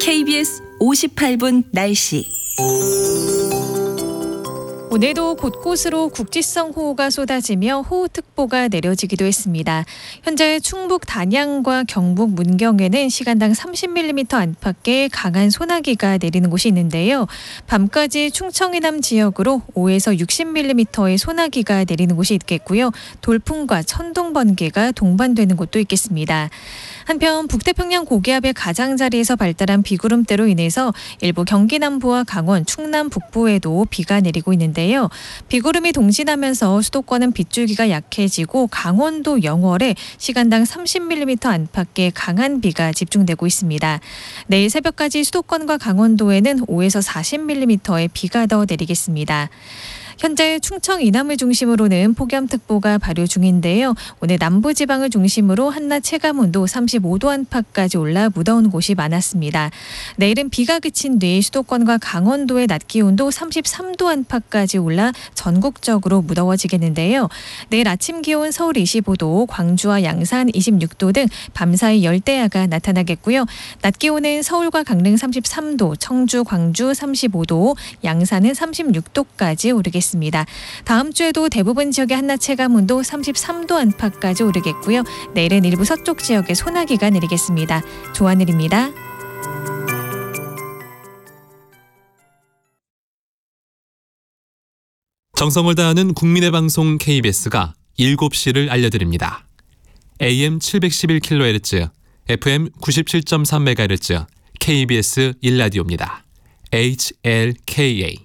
KBS 58분 날씨. 오늘도 곳곳으로 국지성 호우가 쏟아지며 호우특보가 내려지기도 했습니다. 현재 충북 단양과 경북 문경에는 시간당 30mm 안팎의 강한 소나기가 내리는 곳이 있는데요. 밤까지 충청 이남 지역으로 5에서 60mm의 소나기가 내리는 곳이 있겠고요. 돌풍과 천둥 번개가 동반되는 곳도 있겠습니다. 한편 북태평양 고기압의 가장자리에서 발달한 비구름대로 인해서 일부 경기 남부와 강원, 충남 북부에도 비가 내리고 있는데요. 비구름이 동진하면서 수도권은 빗줄기가 약해지고 강원도 영월에 시간당 30mm 안팎의 강한 비가 집중되고 있습니다. 내일 새벽까지 수도권과 강원도에는 5에서 40mm의 비가 더 내리겠습니다. 현재 충청 이남을 중심으로는 폭염특보가 발효 중인데요. 오늘 남부지방을 중심으로 한낮 체감온도 35도 안팎까지 올라 무더운 곳이 많았습니다. 내일은 비가 그친 뒤 수도권과 강원도의 낮 기온도 33도 안팎까지 올라 전국적으로 무더워지겠는데요. 내일 아침 기온 서울 25도, 광주와 양산 26도 등 밤사이 열대야가 나타나겠고요. 낮 기온은 서울과 강릉 33도, 청주, 광주 35도, 양산은 36도까지 오르겠습니다. 다음 주에도 대부분 지역의 한낮 체감온도 33도 안팎까지 오르겠고요. 내일은 일부 서쪽 지역에 소나기가 내리겠습니다. 조하늘입니다. 정성을 다하는 국민의 방송 KBS가 7시를 알려드립니다. AM 711kHz, FM 97.3MHz, KBS 1라디오입니다. HLKA.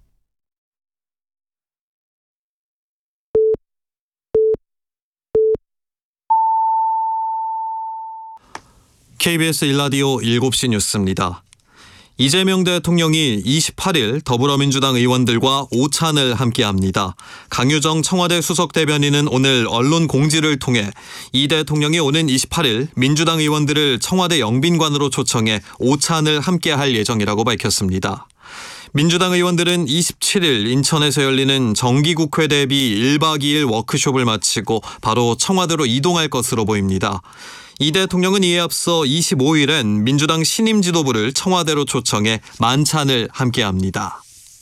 KBS 1라디오 7시 뉴스입니다. 이재명 대통령이 28일 더불어민주당 의원들과 오찬을 함께합니다. 강유정 청와대 수석대변인은 오늘 언론 공지를 통해 이 대통령이 오는 28일 민주당 의원들을 청와대 영빈관으로 초청해 오찬을 함께할 예정이라고 밝혔습니다. 민주당 의원들은 27일 인천에서 열리는 정기국회 대비 1박 2일 워크숍을 마치고 바로 청와대로 이동할 것으로 보입니다. 이 대통령은 이에 앞서 25일엔 민주당 신임 지도부를 청와대로 초청해 만찬을 함께합니다.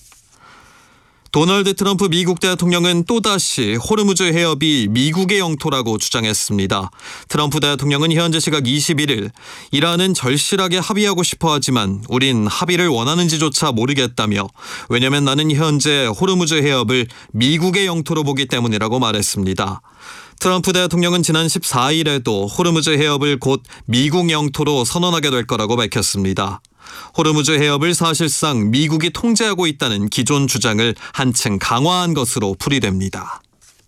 도널드 트럼프 미국 대통령은 또다시 호르무즈 해협이 미국의 영토라고 주장했습니다. 트럼프 대통령은 현재 시각 21일 이란은 절실하게 합의하고 싶어 하지만 우린 합의를 원하는지조차 모르겠다며 왜냐면 나는 현재 호르무즈 해협을 미국의 영토로 보기 때문이라고 말했습니다. 트럼프 대통령은 지난 14일에도 호르무즈 해협을 곧 미국 영토로 선언하게 될 거라고 밝혔습니다. 호르무즈 해협을 사실상 미국이 통제하고 있다는 기존 주장을 한층 강화한 것으로 풀이됩니다.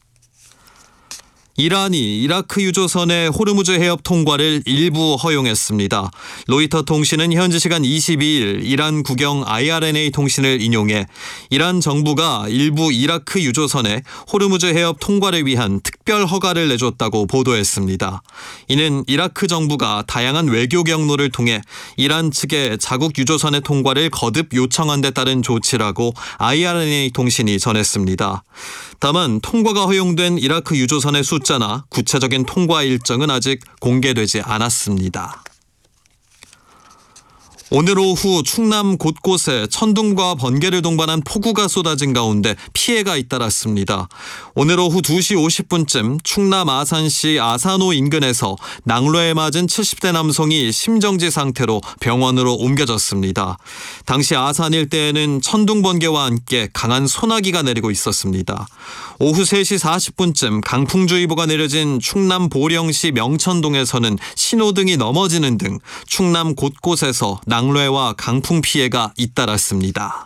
이란이 이라크 유조선의 호르무즈 해협 통과를 일부 허용했습니다. 로이터 통신은 현지 시간 22일 이란 국영 IRNA 통신을 인용해 이란 정부가 일부 이라크 유조선의 호르무즈 해협 통과를 위한 특별 허가를 내줬다고 보도했습니다. 이는 이라크 정부가 다양한 외교 경로를 통해 이란 측의 자국 유조선의 통과를 거듭 요청한 데 따른 조치라고 IRNA 통신이 전했습니다. 다만 통과가 허용된 이라크 유조선의 숫자나 구체적인 통과 일정은 아직 공개되지 않았습니다. 오늘 오후 충남 곳곳에 천둥과 번개를 동반한 폭우가 쏟아진 가운데 피해가 잇따랐습니다. 오늘 오후 2시 50분쯤 충남 아산시 아산호 인근에서 낙뢰에 맞은 70대 남성이 심정지 상태로 병원으로 옮겨졌습니다. 당시 아산 일대에는 천둥 번개와 함께 강한 소나기가 내리고 있었습니다. 오후 3시 40분쯤 강풍주의보가 내려진 충남 보령시 명천동에서는 신호등이 넘어지는 등 충남 곳곳에서 낙뢰와 강풍 피해가 잇따랐습니다.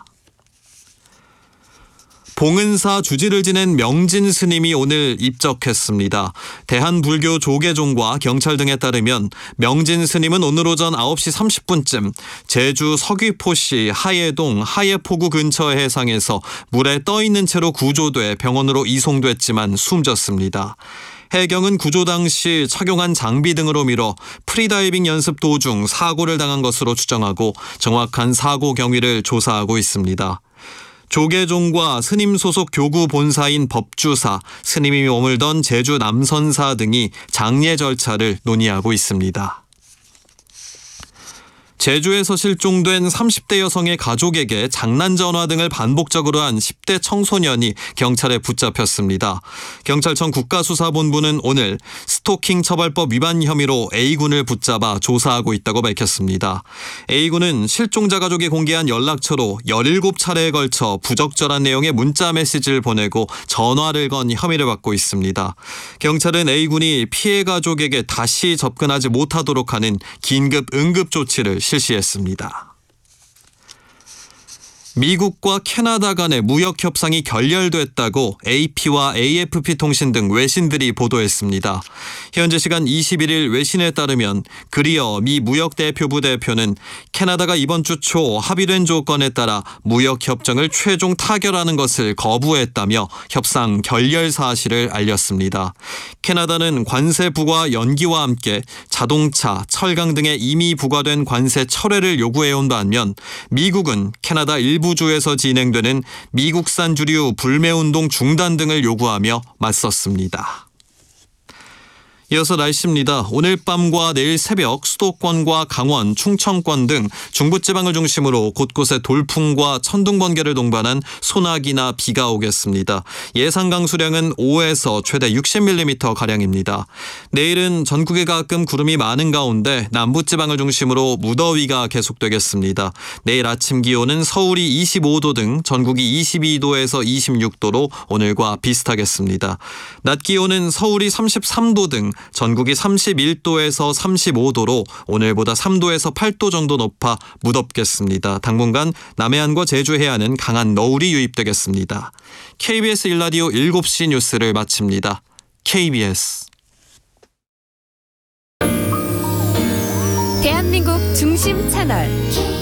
봉은사 주지를 지낸 명진 스님이 오늘 입적했습니다. 대한불교 조계종과 경찰 등에 따르면 명진 스님은 오늘 오전 9시 30분쯤 제주 서귀포시 하예동 하예포구 근처 해상에서 물에 떠있는 채로 구조돼 병원으로 이송됐지만 숨졌습니다. 해경은 구조 당시 착용한 장비 등으로 미뤄 프리다이빙 연습 도중 사고를 당한 것으로 추정하고 정확한 사고 경위를 조사하고 있습니다. 조계종과 스님 소속 교구 본사인 법주사, 스님이 머물던 제주 남선사 등이 장례 절차를 논의하고 있습니다. 제주에서 실종된 30대 여성의 가족에게 장난 전화 등을 반복적으로 한 10대 청소년이 경찰에 붙잡혔습니다. 경찰청 국가수사본부는 오늘 스토킹 처벌법 위반 혐의로 A군을 붙잡아 조사하고 있다고 밝혔습니다. A군은 실종자 가족이 공개한 연락처로 17차례에 걸쳐 부적절한 내용의 문자 메시지를 보내고 전화를 건 혐의를 받고 있습니다. 경찰은 A군이 피해 가족에게 다시 접근하지 못하도록 하는 긴급 응급 조치를 실시했습니다. 미국과 캐나다 간의 무역 협상이 결렬됐다고 AP와 AFP 통신 등 외신들이 보도했습니다. 현재 시간 21일 외신에 따르면 그리어 미 무역대표부 대표는 캐나다가 이번 주 초 합의된 조건에 따라 무역 협정을 최종 타결하는 것을 거부했다며 협상 결렬 사실을 알렸습니다. 캐나다는 관세 부과 연기와 함께 자동차, 철강 등에 이미 부과된 관세 철회를 요구해온 반면 미국은 캐나다 일부 주에서 진행되는 미국산 주류 불매운동 중단 등을 요구하며 맞섰습니다. 이어서 날씨입니다. 오늘 밤과 내일 새벽 수도권과 강원, 충청권 등 중부지방을 중심으로 곳곳에 돌풍과 천둥 번개를 동반한 소나기나 비가 오겠습니다. 예상 강수량은 5에서 최대 60mm가량입니다. 내일은 전국에 가끔 구름이 많은 가운데 남부지방을 중심으로 무더위가 계속되겠습니다. 내일 아침 기온은 서울이 25도 등 전국이 22도에서 26도로 오늘과 비슷하겠습니다. 낮 기온은 서울이 33도 등 전국이 31도에서 35도로 오늘보다 3도에서 8도 정도 높아 무덥겠습니다. 당분간 남해안과 제주 해안은 강한 너울이 유입되겠습니다. KBS 1라디오 7시 뉴스를 마칩니다. KBS 대한민국 중심 채널